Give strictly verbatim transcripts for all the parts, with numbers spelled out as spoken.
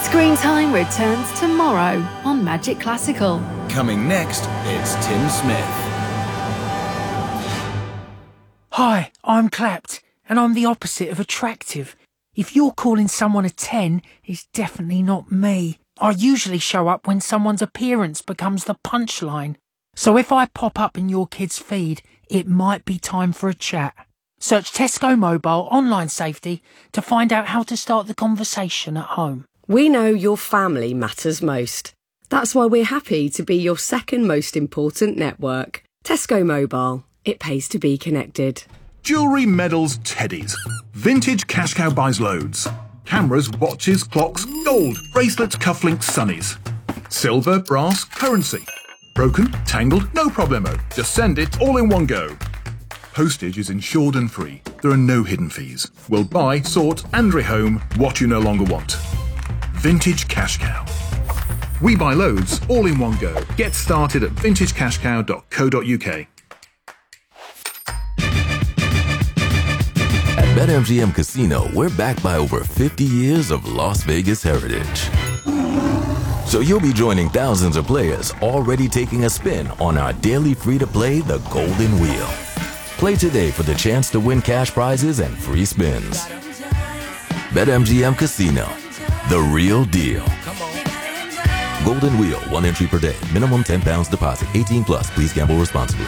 Screen Time returns tomorrow on Magic Classical. Coming next, it's Tim Smith. Hi, I'm clapped, and I'm the opposite of attractive. If you're calling someone a ten, it's definitely not me. I usually show up when someone's appearance becomes the punchline. So if I pop up in your kid's feed, it might be time for a chat. Search Tesco Mobile Online Safety to find out how to start the conversation at home. We know your family matters most. That's why we're happy to be your second most important network. Tesco Mobile. It pays to be connected. Jewellery, medals, teddies. Vintage Cash Cow buys loads. Cameras, watches, clocks, gold, bracelets, cufflinks, sunnies. Silver, brass, currency. Broken, tangled, no problemo. Just send it all in one go. Postage is insured and free. There are no hidden fees. We'll buy, sort and rehome what you no longer want. Vintage Cash Cow. We buy loads, all in one go. Get started at vintage cash cow dot co dot uk. At BetMGM Casino, we're backed by over fifty years of Las Vegas heritage. So you'll be joining thousands of players already taking a spin on our daily free-to-play The Golden Wheel. Play today for the chance to win cash prizes and free spins. BetMGM Casino, the real deal. Golden Wheel, one entry per day. Minimum ten pounds deposit. eighteen plus. Please gamble responsibly.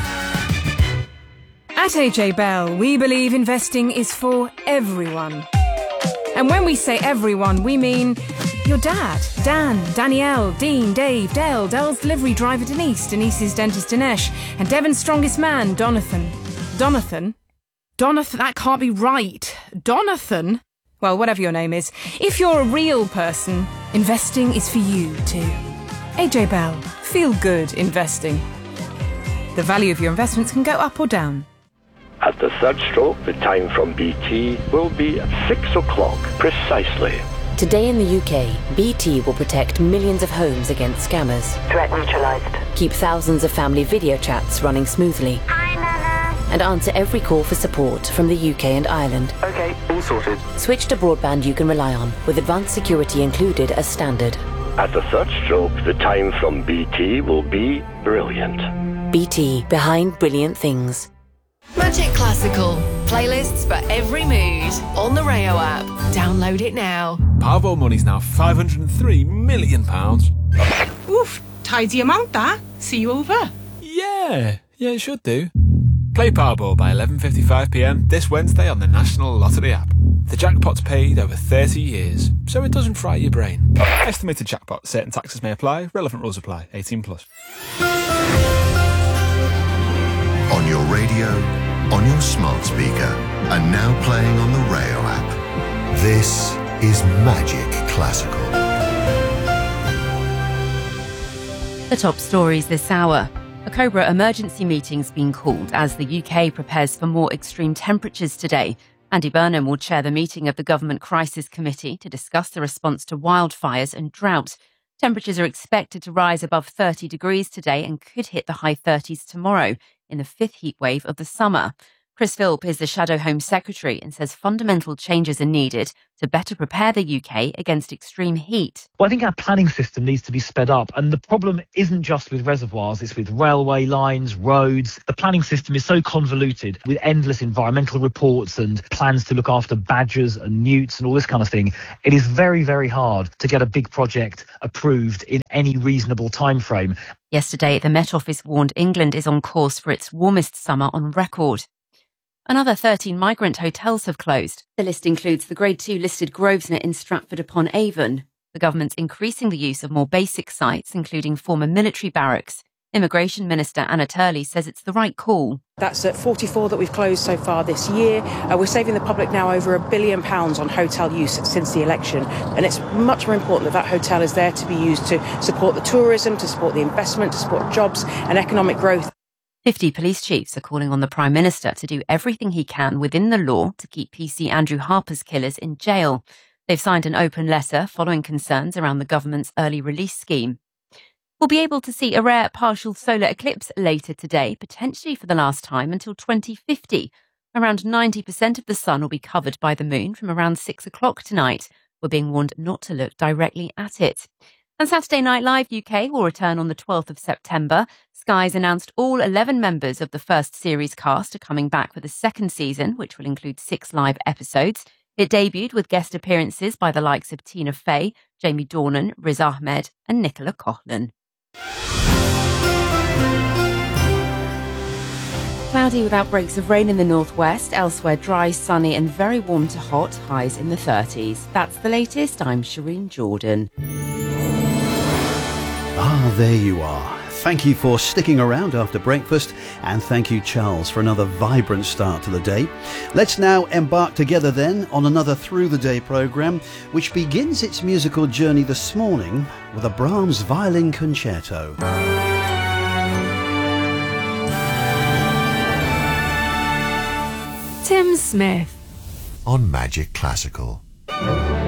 At A J Bell, we believe investing is for everyone. And when we say everyone, we mean your dad, Dan, Danielle, Dean, Dave, Dale, Dell's delivery driver Denise, Denise's dentist Dinesh, and Devon's strongest man, Donathan. Donathan? Donathan? That can't be right. Donathan? Well, whatever your name is, if you're a real person, investing is for you too. A J Bell, feel good investing. The value of your investments can go up or down. At the third stroke, the time from B T will be at six o'clock precisely. Today in the U K, B T will protect millions of homes against scammers. Threat neutralised. Keep thousands of family video chats running smoothly. Hi, Nana. And answer every call for support from the U K and Ireland. Okay, all sorted. Switch to broadband you can rely on, with advanced security included as standard. At the third stroke, the time from B T will be brilliant. B T, behind brilliant things. Magic Classical. Playlists for every mood. On the Rayo app. Download it now. Powerball money's now five hundred and three million pounds. Oof, tidy amount that. See you over. Yeah, yeah, it should do. Play Powerball by eleven fifty-five p m this Wednesday on the National Lottery app. The jackpot's paid over thirty years, so it doesn't fry your brain. Estimated jackpot. Certain taxes may apply. Relevant rules apply. eighteen plus. On your radio, on your smart speaker, and now playing on the Rayo app. This is Magic Classical. The top stories this hour. A Cobra emergency meeting's been called as the U K prepares for more extreme temperatures today. Andy Burnham will chair the meeting of the Government Crisis Committee to discuss the response to wildfires and drought. Temperatures are expected to rise above thirty degrees today and could hit the high thirties tomorrow in the fifth heat wave of the summer. Chris Philp is the Shadow Home Secretary and says fundamental changes are needed to better prepare the U K against extreme heat. Well, I think our planning system needs to be sped up. And the problem isn't just with reservoirs, it's with railway lines, roads. The planning system is so convoluted with endless environmental reports and plans to look after badgers and newts and all this kind of thing. It is very, very hard to get a big project approved in any reasonable time frame. Yesterday, the Met Office warned England is on course for its warmest summer on record. Another thirteen migrant hotels have closed. The list includes the Grade two listed Grosvenor in Stratford-upon-Avon. The government's increasing the use of more basic sites, including former military barracks. Immigration Minister Anna Turley says it's the right call. That's at forty-four that we've closed so far this year. Uh, we're saving the public now over a billion pounds on hotel use since the election. And it's much more important that that hotel is there to be used to support the tourism, to support the investment, to support jobs and economic growth. fifty police chiefs are calling on the Prime Minister to do everything he can within the law to keep P C Andrew Harper's killers in jail. They've signed an open letter following concerns around the government's early release scheme. We'll be able to see a rare partial solar eclipse later today, potentially for the last time until twenty fifty. Around ninety percent of the sun will be covered by the moon from around six o'clock tonight, We're being warned not to look directly at it. And Saturday Night Live U K will return on the twelfth of September. Sky's announced all eleven members of the first series cast are coming back for the second season, which will include six live episodes. It debuted with guest appearances by the likes of Tina Fey, Jamie Dornan, Riz Ahmed and Nicola Coughlan. Cloudy with outbreaks of rain in the northwest, elsewhere dry, sunny and very warm to hot, highs in the thirties. That's the latest. I'm Shireen Jordan. Ah, there you are. Thank you for sticking around after breakfast, and thank you, Charles, for another vibrant start to the day. Let's now embark together then on another Through the Day programme, which begins its musical journey this morning with a Brahms violin concerto. Tim Smith on Magic Classical.